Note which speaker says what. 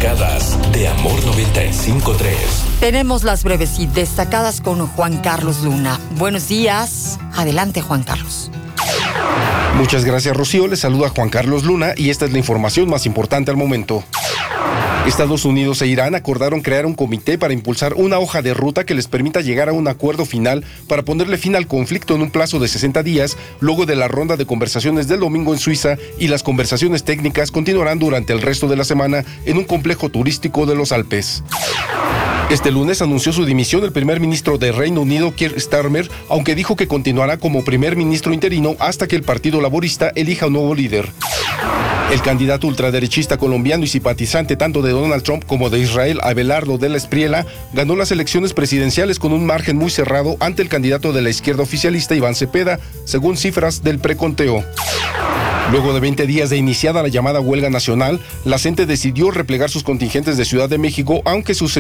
Speaker 1: destacadas de Amor 95.3.
Speaker 2: Tenemos las breves y destacadas con Juan Carlos Luna. Buenos días. Adelante, Juan Carlos.
Speaker 3: Muchas gracias, Rocío. Les saluda Juan Carlos Luna y esta es la información más importante al momento. Estados Unidos e Irán acordaron crear un comité para impulsar una hoja de ruta que les permita llegar a un acuerdo final para ponerle fin al conflicto en un plazo de 60 días, luego de la ronda de conversaciones del domingo en Suiza, y las conversaciones técnicas continuarán durante el resto de la semana en un complejo turístico de los Alpes. Este lunes anunció su dimisión el primer ministro de Reino Unido, Keir Starmer, aunque dijo que continuará como primer ministro interino hasta que el Partido Laborista elija un nuevo líder. El candidato ultraderechista colombiano y simpatizante tanto de Donald Trump como de Israel, Abelardo de la Espriella, ganó las elecciones presidenciales con un margen muy cerrado ante el candidato de la izquierda oficialista, Iván Cepeda, según cifras del preconteo. Luego de 20 días de iniciada la llamada huelga nacional, la CENTE decidió replegar sus contingentes de Ciudad de México, aunque sus